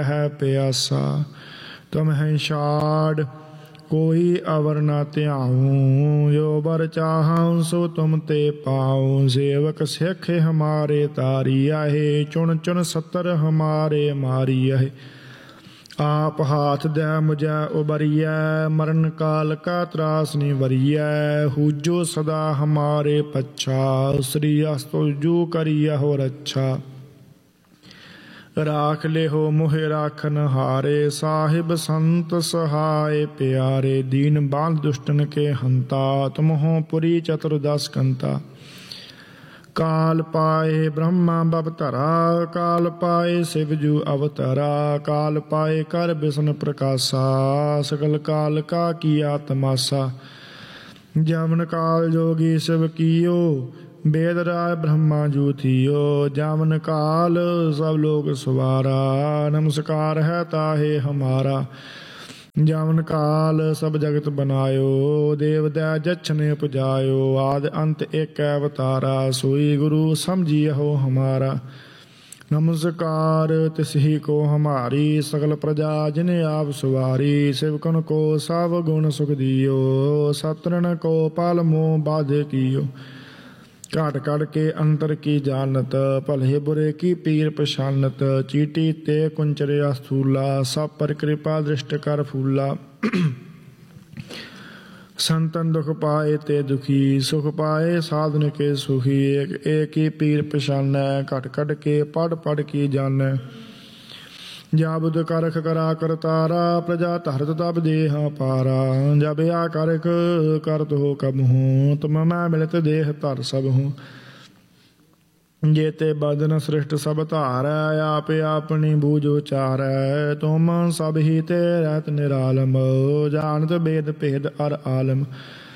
है प्यासा। तुम है छाड़ कोई अवर न त्याऊं, जो बर चाहूं सो तुम ते पाऊं। सेवक सिख हमारे तारी आहे, चुन चुन 70 हमारे मारी आहे। आप हाथ दे मुझे उबरिया, मरण काल का त्रास नहीं वरिया। हुजो सदा हमारे पच्छा, श्री अस्तुजू करिया हो रच्छा। राख ले हो मोहे राखन हारे, साहिब संत सहाय प्यारे। दीन बाल दुष्टन के हंता, तुम हो पुरी चतुर्दश कंता। काल पाए ब्रह्मा बवतरा, काल पाए शिवजू अवतरा। काल पाए कर विष्णु प्रकाशा, सकल काल का किया तमाशा। जमन काल जोगी शिव कियो, वेद राय ब्रह्मा जू थियो। जामन काल सब लोग सवारा, नमस्कार है ताहे हमारा। जामन काल सब जगत बनायो, देव दै जछन उपजायो। आदि अंत एक अवतारा, सोई गुरु समझियो हमारा। नमस्कार तिसही को हमारी, सकल प्रजा जिन आप सवारी। सेवकन को सब गुण सुख दियो, सतरन को पाल मोह बाधे कियो। काट काट के अंतर की जानत, भले बुरे की पीर पछानत। चीटी ते कुंचरिया स्थूला, सब पर कृपा दृष्ट कर फूला। संतन दुख पाए ते दुखी, सुख पाए साधन के सुखी। एक एक ही पीर पछानै, कट कट के पढ़ पढ़ की जानै। जाबुद करख करा करतारा, प्रजा धरत तब देहा पारा। जब आ करख करत हो कब हूँ, तुम मैं मिलत देह धर सब हूँ। जेते बदन सृष्ट सब धारै, आप अपनी बूझ उचारै। तुम सब ही ते रहत निरालम, जानत वेद भेद अर आलम।